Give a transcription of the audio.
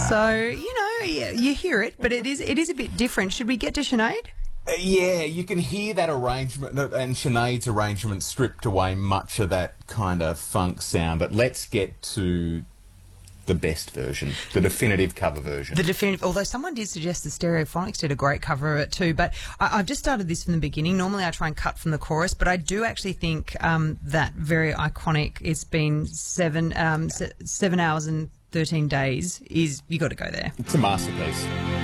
So, you hear it, but it is a bit different. Should we get to Sinead? Yeah, you can hear that arrangement, and Sinead's arrangement stripped away much of that kind of funk sound. But let's get to the best version, the definitive cover version. The definitive, although someone did suggest the Stereophonics did a great cover of it too, but I've just started this from the beginning. Normally I try and cut from the chorus, but I do actually think that very iconic, it's been 7 hours and 13 days, is, you got to go there. It's a masterpiece.